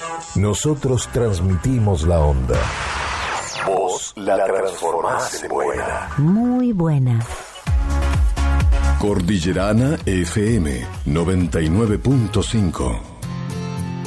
Nosotros transmitimos la onda. Vos la transformás en buena. Muy buena. Cordillerana FM 99.5